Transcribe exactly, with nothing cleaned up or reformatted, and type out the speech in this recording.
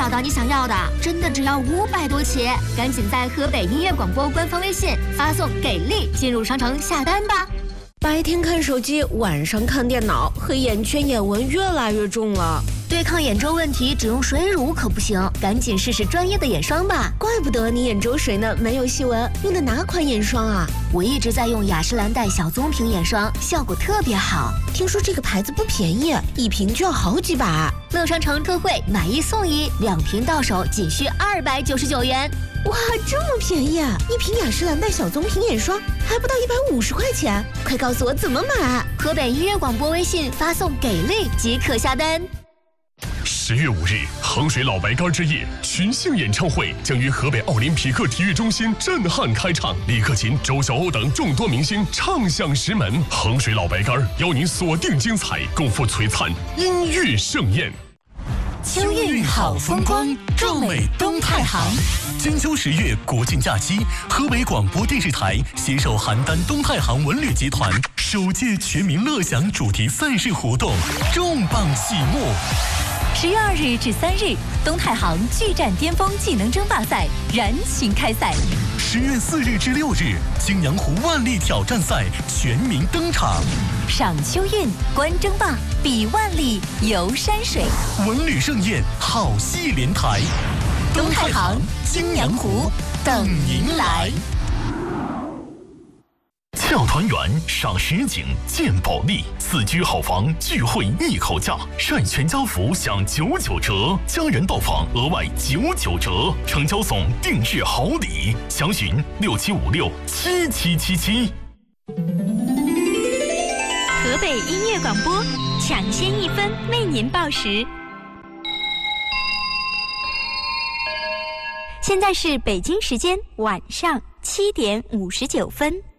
找到你想要的，真的只要五百多起，赶紧在河北音乐广播官方微信发送“给力”进入商城下单吧。 白天看手机，晚上看电脑，黑眼圈、眼纹越来越重了。 对抗眼周问题，只用水乳可不行，赶紧试试专业的眼霜吧。 怪不得你眼周水呢没有细纹，用的哪款眼霜啊？ 我一直在用雅诗兰黛小棕瓶眼霜，效果特别好。 听说这个牌子不便宜，一瓶就要好几百。 乐商城特惠，买一送一，两瓶到手仅需二百九十九元。 哇，这么便宜啊！一瓶雅诗兰黛小棕瓶眼霜还不到一百五十块钱，快告诉我怎么买！ 河北音乐广播微信发送“给力”即可下单。 十月五日，衡水老白干之夜群星演唱会将于河北奥林匹克体育中心震撼开唱，李克勤、周晓鸥等众多明星唱响石门。衡水老白干邀您锁定精彩，共赴璀璨音乐盛宴。 秋韵好风光，壮美东太行。金秋十月国庆假期，河北广播电视台携手邯郸东太行文旅集团首届全民乐享主题赛事活动重磅启幕。 十月二日至三日，东太行巨战巅峰技能争霸赛燃情开赛。 十月四日至六日，青阳湖万历挑战赛全民登场。 赏秋韵，观争霸，比万历，游山水， 文旅盛宴，好戏连台。 东太行、青阳湖等您来。 俏团圆，赏实景，见保利，四居好房，聚会一口价，晒全家福享九九折，家人到访额外九九折，成交送定制好礼，详询六七五六七七七七。 河北音乐广播，抢先一分为您报时。现在是北京时间晚上七点五十九分。